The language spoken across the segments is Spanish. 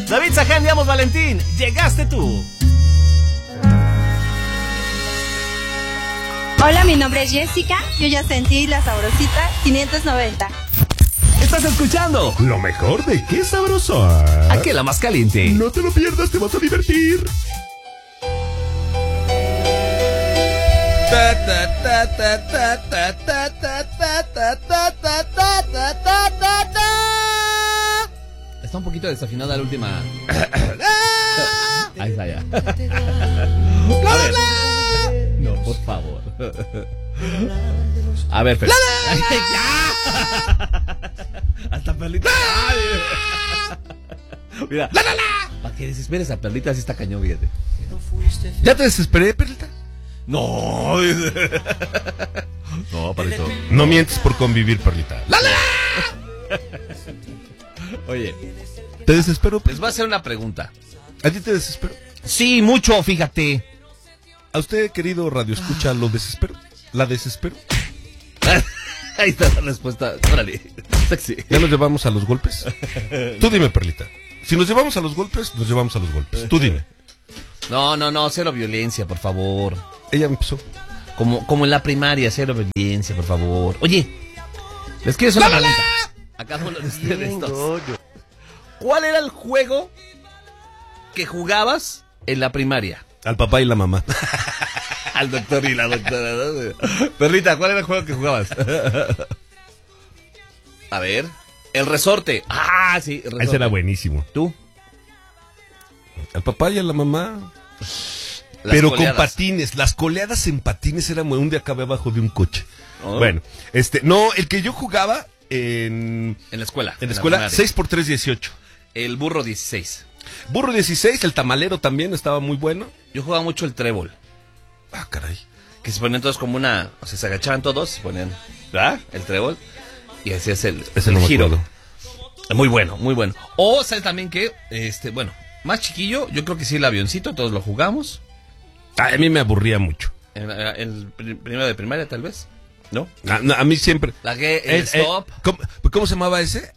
David Saján, digamos Valentín, llegaste tú. Hola, mi nombre es Jessica. Yo ya sentí la sabrosita 590. Estás escuchando Lo mejor de Qué Sabroso. aquí la más caliente. No te lo pierdas, te vas a divertir. Está un poquito desafinada la última. Ahí está ya. A ver. No, por favor. A ver, Fer. Hasta Perlita. Mira. Para que desesperes a Perlita, así está cañón, fíjate. ¿Ya te desesperé, Perlita? No. No, Palito. No mientes por convivir, Perlita. Oye, ¿Te desespero? les voy a hacer una pregunta. ¿A ti te desespero? Sí, mucho, fíjate. ¿A usted, querido radio escucha, lo desespero? ¿La desespero? Ahí está la respuesta. Órale. Sexy. ¿Ya nos llevamos a los golpes? Tú dime, Perlita. Si nos llevamos a los golpes, nos llevamos a los golpes. Tú dime. No, cero violencia, por favor. Ella empezó. Como en la primaria, cero violencia, por favor. Oye, les quiero hacer una pregunta a cada uno de ustedes dos. ¿Cuál era el juego que jugabas en la primaria? Al papá y la mamá. Al doctor y la doctora, ¿no? Perlita, ¿cuál era el juego que jugabas? A ver. El resorte. Ah, sí, el resorte. Ese era buenísimo. ¿Tú? Al papá y a la mamá. Las Pero coleadas. con patines. Las coleadas en patines eran un de acá abajo de un coche. Oh. Bueno, no, el que yo jugaba en En la escuela. la escuela, 6x3, 18. El burro 16. Burro 16, el tamalero también estaba muy bueno. Yo jugaba mucho el trébol. Ah, caray. Que se ponían todos como una... O sea, se agachaban todos, se ponían... ¿Verdad? El trébol. Y hacías el Ese no me giro. acuerdo. Muy bueno, muy bueno. O, ¿sabes también que? Bueno, más chiquillo, yo creo que sí el avioncito, todos lo jugamos. Ah, a mí me aburría mucho. El primero de primaria, tal vez. ¿No? A mí siempre. El stop. ¿Cómo se llamaba ese?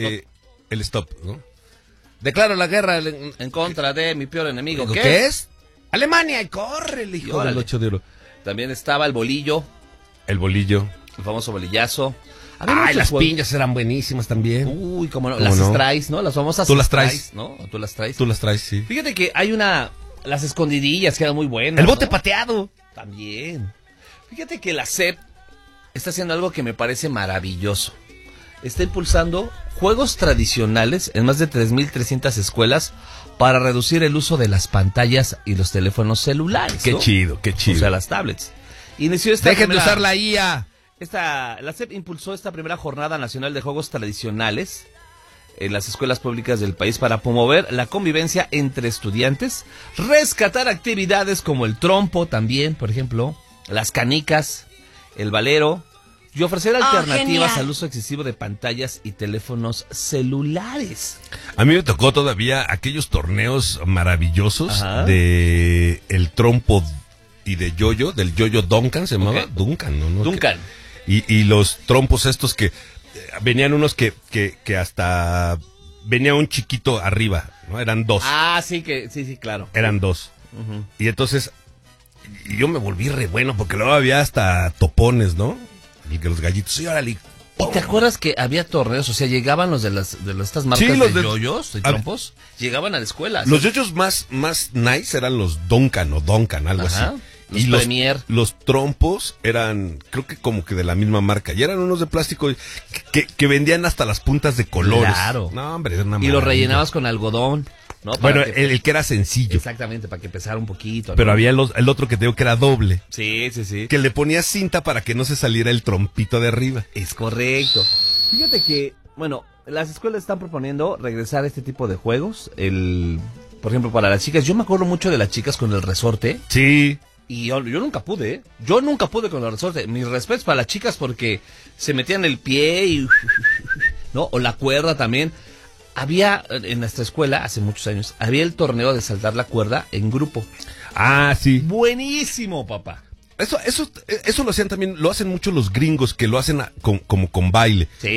El stop, ¿no? Declaro la guerra En contra de mi peor enemigo. ¿Qué es? Alemania, y córrele, hijo Órale. del 8 de oro. También estaba el bolillo, El bolillo. el famoso bolillazo. Había Ay, muchos las juegos. piñas eran buenísimas también. Uy, cómo no. ¿Cómo Las no? strays, ¿no? Las famosas Tú las strays, traes. ¿no? ¿O tú las traes? Tú las traes, sí. Fíjate que hay las escondidillas que eran muy buenas. El bote ¿no? pateado. También. Fíjate que la SEP está haciendo algo que me parece maravilloso. Está impulsando juegos tradicionales en más de 3,300 escuelas para reducir el uso de las pantallas y los teléfonos celulares. Qué ¿no? chido, qué chido. O sea, las tablets. Inició esta Dejen de primera- usar la IA. La SEP impulsó esta primera jornada nacional de juegos tradicionales en las escuelas públicas del país para promover la convivencia entre estudiantes, rescatar actividades como el trompo también, por ejemplo, las canicas, el valero, y ofrecer alternativas genial. al uso excesivo de pantallas y teléfonos celulares. A mí me tocó todavía aquellos torneos maravillosos Ajá. de el trompo y de yoyo, del yoyo Duncan, se llamaba. Ok. Duncan, ¿no? Duncan. Y los trompos estos que venían unos que hasta venía un chiquito arriba, ¿no? Eran dos. Ah, sí, claro. Eran dos. Ujú. Y entonces yo me volví re bueno porque luego había hasta topones, ¿no? Y que los gallitos, sí, órale. ¿Y te acuerdas que había torneos? O sea, llegaban los de estas marcas Sí, los de de- yoyos, de a- trompos, llegaban a la escuela. Los yoyos más nice eran los Duncan o Duncan, algo Ajá. así. Los Y Premier. los trompos eran, creo que como que de la misma marca. Y eran unos de plástico que vendían hasta las puntas de colores. Claro. No, hombre, era una Y lo maravilla. rellenabas con algodón, ¿no? Para Bueno, que- el que era sencillo. Exactamente, para que pesara un poquito. ¿no? Pero había el otro que te digo que era doble. Sí. Que le ponías cinta para que no se saliera el trompito de arriba. Es correcto. Fíjate que, bueno, las escuelas están proponiendo regresar a este tipo de juegos. Por ejemplo, para las chicas, yo me acuerdo mucho de las chicas con el resorte. Sí. Y yo nunca pude, ¿eh? Yo nunca pude con el resorte. Mis respetos para las chicas porque se metían el pie y... ¿no? O la cuerda también. Había, en nuestra escuela, hace muchos años, había el torneo de saltar la cuerda en grupo. Ah, sí. Buenísimo, papá. Eso lo hacían también, lo hacen mucho los gringos que lo hacen como con baile. Sí.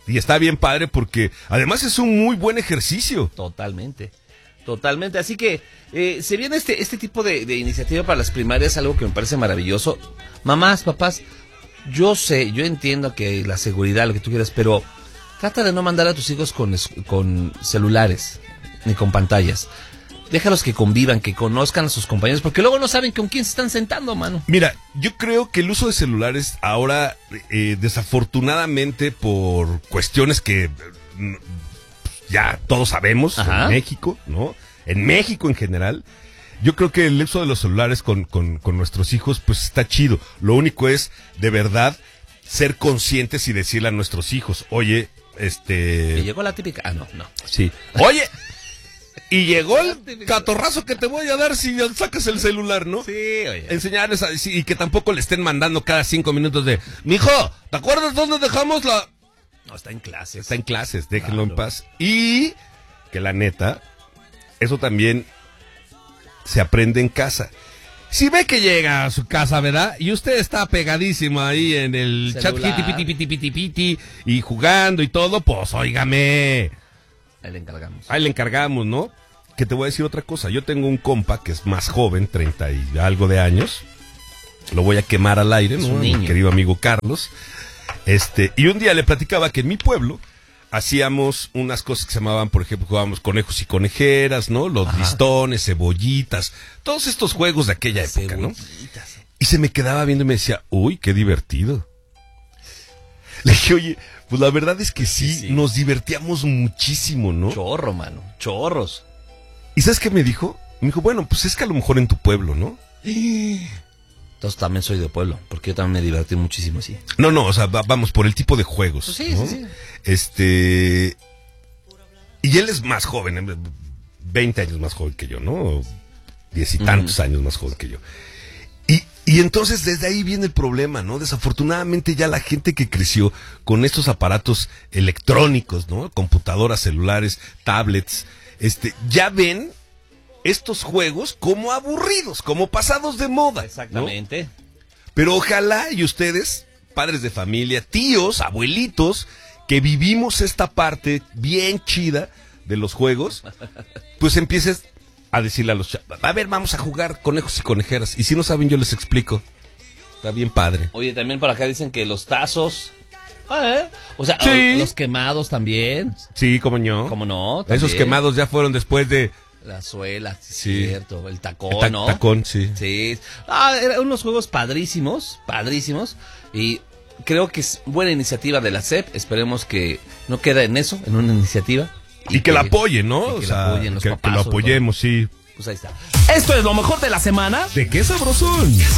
Y está bien padre porque además es un muy buen ejercicio. Totalmente. Así que se viene este tipo de iniciativa para las primarias, algo que me parece maravilloso. Mamás, papás, yo entiendo que la seguridad, lo que tú quieras, pero trata de no mandar a tus hijos con celulares ni con pantallas. Déjalos que convivan, que conozcan a sus compañeros, porque luego no saben con quién se están sentando, mano. Mira, yo creo que el uso de celulares ahora, desafortunadamente por cuestiones que ya todos sabemos, Ajá. en México, ¿no? En México en general, yo creo que el uso de los celulares con nuestros hijos, pues está chido. Lo único es, de verdad, ser conscientes y decirle a nuestros hijos, oye, Y llegó la típica... Ah, no. Sí. Oye, y llegó el catorrazo que te voy a dar si sacas el celular, ¿no? Sí, oye. Enseñarles y que tampoco le estén mandando cada 5 minutos de, mijo, ¿te acuerdas dónde dejamos la...? No, está en clases. Está en clases, déjenlo en Claro. paz. Y que la neta, eso también se aprende en casa. Si ve que llega a su casa, ¿verdad? Y usted está pegadísimo ahí en el Celular. chat piti, y jugando y todo, pues óigame. Ahí le encargamos. Ahí le encargamos, ¿no? Que te voy a decir otra cosa. Yo tengo un compa que es más joven, 30 y algo de años. Lo voy a quemar al aire, Es ¿no? un Mi niño. querido amigo Carlos. Y un día le platicaba que en mi pueblo hacíamos unas cosas que se llamaban, por ejemplo, jugábamos conejos y conejeras, ¿no? Los listones, cebollitas, todos estos juegos de aquella época, ¿no? Cebollitas. Y se me quedaba viendo y me decía, uy, qué divertido. Le dije, oye, pues la verdad es que sí, nos divertíamos muchísimo, ¿no? Chorro, mano. Chorros. ¿Y sabes qué me dijo? Me dijo, bueno, pues es que a lo mejor en tu pueblo, ¿no? Entonces también soy de pueblo, porque yo también me divertí muchísimo así. No, o sea, vamos, por el tipo de juegos. Pues sí, ¿no? sí. Y él es más joven, 20 años más joven que yo, ¿no? 10 y tantos años más joven que yo. Y entonces desde ahí viene el problema, ¿no? Desafortunadamente ya la gente que creció con estos aparatos electrónicos, ¿no? Computadoras, celulares, tablets, ya ven estos juegos como aburridos, como pasados de moda, ¿no? Exactamente. Pero ojalá y ustedes, padres de familia, tíos, abuelitos, que vivimos esta parte bien chida de los juegos, pues empieces a decirle a los chavos, a ver, vamos a jugar conejos y conejeras. Y si no saben, yo les explico. Está bien padre. Oye, también por acá dicen que los tazos... O sea, Sí. los quemados también. Sí, como no. ¿Cómo no? También. Esos quemados ya fueron después de... La suela, Sí. cierto. El tacón, ¿no? Tacón, sí. Sí. Eran unos juegos padrísimos. Y creo que es buena iniciativa de la SEP. Esperemos que no quede en eso, en una iniciativa. Y que la apoyen, ¿no? y que la apoyen los que papás, lo sobre apoyemos, sí. Pues ahí está. Esto es lo mejor de la semana. ¿De qué sabrosón?